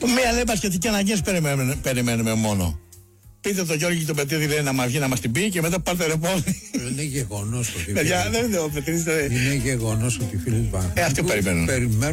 Μία λέει μπασκετική αναγκαίες περιμένουμε μόνο. Πείτε το Γιώργη και τον Πετρίδη, λέει, να μας βγει να μας την πει και μετά πάρτε ρεπό. Είναι γεγονός ότι. Παιδιά, δεν είναι ο Πετρίδης. Είναι γεγονός ότι οι φίλοι αυτό περιμένουν.